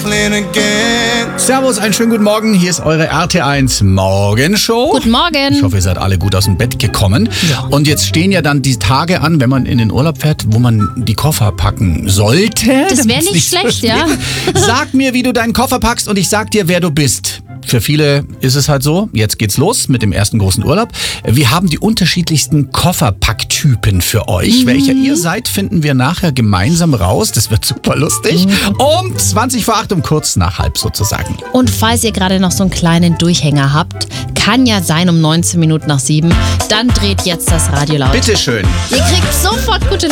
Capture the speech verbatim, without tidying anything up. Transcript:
trifling again. Servus, einen schönen guten Morgen. Hier ist eure R T eins Morgenshow. Guten Morgen. Ich hoffe, ihr seid alle gut aus dem Bett gekommen. Ja. Und jetzt stehen ja dann die Tage an, wenn man in den Urlaub fährt, wo man die Koffer packen sollte. Das wäre damit's nicht so schlecht, ja. steht. Sag mir, wie du deinen Koffer packst und ich sag dir, wer du bist. Für viele ist es halt so, jetzt geht's los mit dem ersten großen Urlaub. Wir haben die unterschiedlichsten Kofferpacktypen für euch. Mhm. Welcher ihr seid, finden wir nachher gemeinsam raus. Das wird super lustig. Mhm. Um zwanzig vor acht, um kurz nach halb sozusagen. Und falls ihr gerade noch so einen kleinen Durchhänger habt, kann ja sein um neunzehn Minuten nach sieben, dann dreht jetzt das Radio laut. Bitteschön. Ihr kriegt sofort gute